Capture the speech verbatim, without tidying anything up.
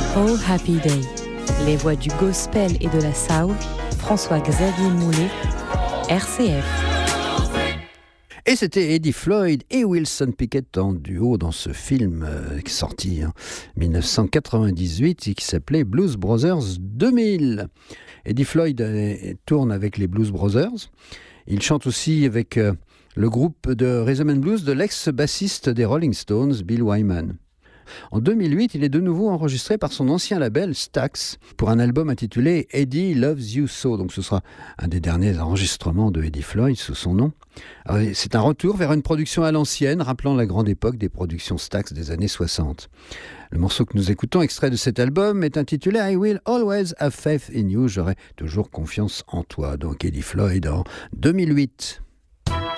Oh Happy Day. Les voix du gospel et de la soul, François-Xavier Moulet, R C F. Et c'était Eddie Floyd et Wilson Pickett en duo dans ce film euh, qui est sorti en dix-neuf cent quatre-vingt-dix-huit et qui s'appelait Blues Brothers deux mille. Eddie Floyd euh, tourne avec les Blues Brothers. Il chante aussi avec euh, le groupe de Rhythm and Blues de l'ex-bassiste des Rolling Stones, Bill Wyman. En deux mille huit, il est de nouveau enregistré par son ancien label Stax pour un album intitulé Eddie Loves You So. Donc ce sera un des derniers enregistrements de Eddie Floyd sous son nom. Alors, c'est un retour vers une production à l'ancienne, rappelant la grande époque des productions Stax des années soixante. Le morceau que nous écoutons, extrait de cet album, est intitulé I Will Always Have Faith in You. J'aurai toujours confiance en toi. Donc Eddie Floyd en deux mille huit.